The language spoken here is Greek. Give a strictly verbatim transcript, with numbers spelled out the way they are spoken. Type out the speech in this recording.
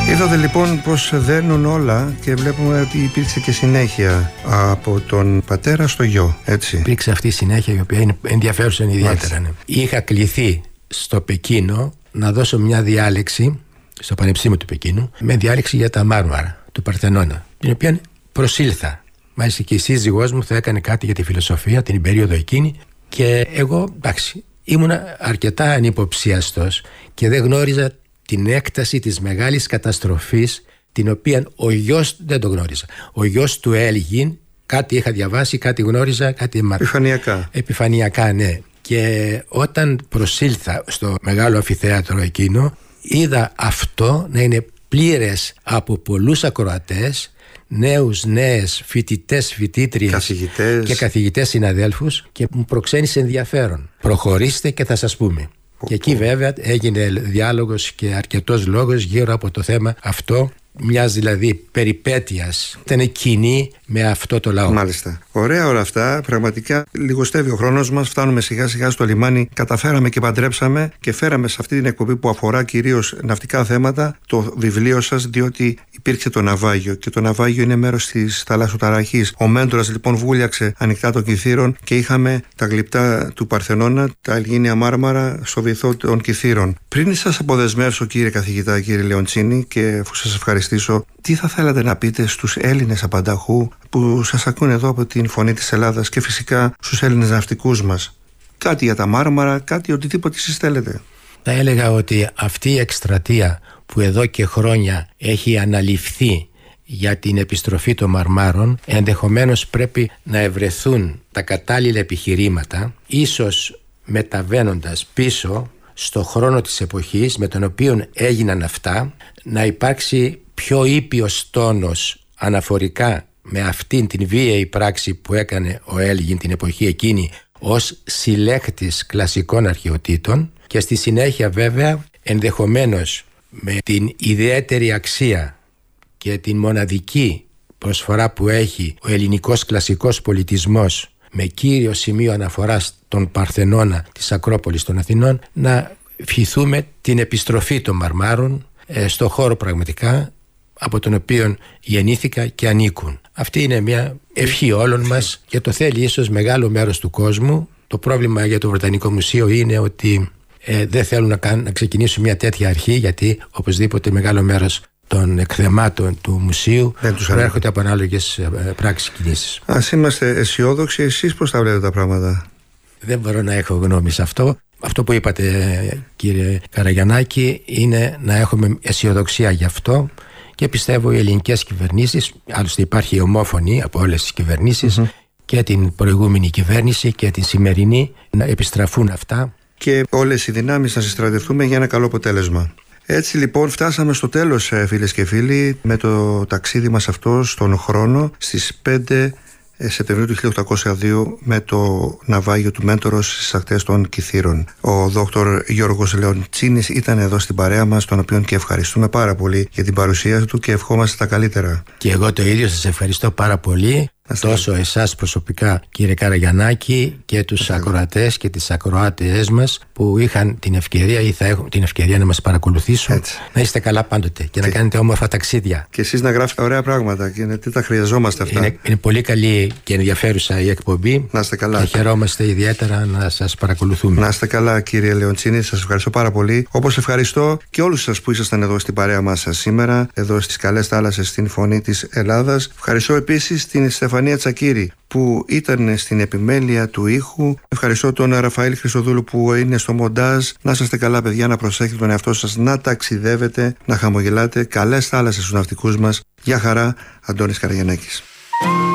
Είδατε λοιπόν πως δένουν όλα και βλέπουμε ότι υπήρξε και συνέχεια από τον πατέρα στο γιο, έτσι. Υπήρξε αυτή η συνέχεια η οποία είναι ενδιαφέρουσα ιδιαίτερα. Ναι. Είχα κληθεί στο Πεκίνο να δώσω μια διάλεξη στο Πανεπιστήμιο του Πεκίνου με διάλεξη για τα Μάρμαρα του Παρθενώνα, την οποία προσήλθα. Μάλιστα και η σύζυγός μου θα έκανε κάτι για τη φιλοσοφία την περίοδο εκείνη και εγώ, εντάξει, ήμουν αρκετά ανυποψίαστος και δεν γνώριζα την έκταση της μεγάλης καταστροφής την οποία ο γιος δεν το γνώριζα. Ο γιος του Έλγιν, κάτι είχα διαβάσει, κάτι γνώριζα, κάτι έμαθα. Επιφανειακά. Επιφανειακά, ναι. Και όταν προσήλθα στο μεγάλο αμφιθέατρο εκείνο, είδα αυτό να είναι πλήρες από πολλούς ακροατές, νέους, νέες, φοιτητές, φοιτήτριες καθηγητές. Και καθηγητές συναδέλφους και μου προξένησε ενδιαφέρον. Προχωρήστε και θα σας πούμε. Και εκεί βέβαια έγινε διάλογος και αρκετός λόγος γύρω από το θέμα αυτό, μιας δηλαδή περιπέτειας. Ήταν κοινή με αυτό το λαό. Μάλιστα. Ωραία όλα αυτά. Πραγματικά λιγοστεύει ο χρόνος μας. Φτάνουμε σιγά σιγά στο λιμάνι. Καταφέραμε και παντρέψαμε και φέραμε σε αυτή την εκπομπή που αφορά κυρίως ναυτικά θέματα το βιβλίο σας, διότι υπήρξε το ναυάγιο και το ναυάγιο είναι μέρος της θαλάσσοταραχής. Ο Μέντορας λοιπόν βούλιαξε ανοιχτά των Κιθήρων και είχαμε τα γλυπτά του Παρθενώνα, τα Ελγίνια Μάρμαρα στο βυθό των Κιθήρων. Πριν σας αποδεσμεύσω, κύριε καθηγητά, κύριε Λεοντσίνη, και αφού σας ευχαριστήσω, τι θα θέλατε να πείτε στους Έλληνες απανταχού που σας ακούνε εδώ από την Φωνή της Ελλάδας και φυσικά στους Έλληνες ναυτικούς μας? Κάτι για τα Μάρμαρα, κάτι οτιδήποτε εσείς θέλετε. Θα έλεγα ότι αυτή η εκστρατεία που εδώ και χρόνια έχει αναλυφθεί για την επιστροφή των Μαρμάρων, ενδεχομένως πρέπει να ευρεθούν τα κατάλληλα επιχειρήματα, ίσως μεταβαίνοντας πίσω στο χρόνο της εποχής με τον οποίο έγιναν αυτά, να υπάρξει πιο ήπιος τόνος αναφορικά με αυτήν την βίαιη πράξη που έκανε ο Έλγιν την εποχή εκείνη ως συλλέκτης κλασικών αρχαιοτήτων και στη συνέχεια βέβαια ενδεχομένως με την ιδιαίτερη αξία και την μοναδική προσφορά που έχει ο ελληνικός κλασικός πολιτισμός με κύριο σημείο αναφοράς τον Παρθενώνα της Ακρόπολης των Αθηνών, να ευχηθούμε την επιστροφή των Μαρμάρων ε, στο χώρο πραγματικά από τον οποίο γεννήθηκα και ανήκουν. Αυτή είναι μια ευχή όλων μας και το θέλει ίσως μεγάλο μέρος του κόσμου. Το πρόβλημα για το Βρετανικό Μουσείο είναι ότι ε, δεν θέλουν να, κάνουν, να ξεκινήσουν μια τέτοια αρχή, γιατί οπωσδήποτε μεγάλο μέρος των εκθεμάτων του μουσείου προέρχονται από ανάλογες ε, πράξεις κινήσεις. Ας είμαστε αισιόδοξοι, εσείς πώς τα βλέπετε τα πράγματα? Δεν μπορώ να έχω γνώμη σε αυτό. Αυτό που είπατε, κύριε Καραγιαννάκη, είναι να έχουμε αισιοδοξία γι' αυτό και πιστεύω οι ελληνικές κυβερνήσεις, άλλωστε υπάρχει ομόφωνη από όλες τις κυβερνήσεις, mm-hmm. και την προηγούμενη κυβέρνηση και την σημερινή, να επιστραφούν αυτά. Και όλες οι δυνάμεις να συστρατευτούμε για ένα καλό αποτέλεσμα. Έτσι λοιπόν φτάσαμε στο τέλος, φίλες και φίλοι, με το ταξίδι μας αυτό στον χρόνο στις πέντε Σεπτεμβρίου του χίλια οκτακόσια δύο με το ναυάγιο του Μέντορος στις ακτές των Κιθήρων. Ο δόκτωρ Γιώργος Λεοντσίνης ήταν εδώ στην παρέα μας, τον οποίον και ευχαριστούμε πάρα πολύ για την παρουσία του και ευχόμαστε τα καλύτερα. Και εγώ το ίδιο, σας ευχαριστώ πάρα πολύ. Τόσο εσάς προσωπικά, κύριε Καραγιαννάκη, και τους ακροατές και τις ακροάτες μας που είχαν την ευκαιρία ή θα έχουν την ευκαιρία να μας παρακολουθήσουν. Έτσι. Να είστε καλά πάντοτε και, και να κάνετε όμορφα ταξίδια. Και εσείς να γράφετε ωραία πράγματα και τι τα χρειαζόμαστε αυτά. Είναι, είναι πολύ καλή και ενδιαφέρουσα η εκπομπή. Να είστε καλά. Και χαιρόμαστε ιδιαίτερα να σας παρακολουθούμε. Να είστε καλά, κύριε Λεοντσίνη, σας ευχαριστώ πάρα πολύ. Όπως ευχαριστώ και όλους σας που ήσασταν εδώ στην παρέα μας σήμερα, εδώ στις καλές θάλασσες στην Φωνή της Ελλάδας. Ευχαριστώ επίσης την Στεφανία Τσακίρη που ήταν στην επιμέλεια του ήχου. Ευχαριστώ τον Ραφαήλ Χρυσοδούλου που είναι στο μοντάζ. Να είστε καλά, παιδιά, να προσέχετε τον εαυτό σας, να ταξιδεύετε, να χαμογελάτε. Καλές θάλασσες στους ναυτικούς μας. Γεια χαρά, Αντώνης Καραγιαννάκης.